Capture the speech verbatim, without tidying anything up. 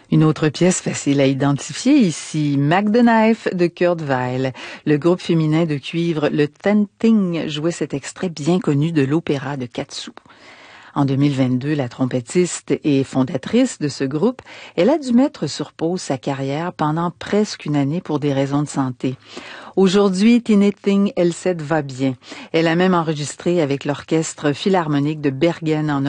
Une autre pièce facile à identifier ici, Mac the Knife de Kurt Weill. Le groupe féminin de cuivre Le Tenting jouait cet extrait bien connu de l'opéra de Katsu. En deux mille vingt-deux, la trompettiste et fondatrice de ce groupe, elle a dû mettre sur pause sa carrière pendant presque une année pour des raisons de santé. Aujourd'hui, Tintin Elset va bien. Elle a même enregistré avec l'orchestre philharmonique de Bergen en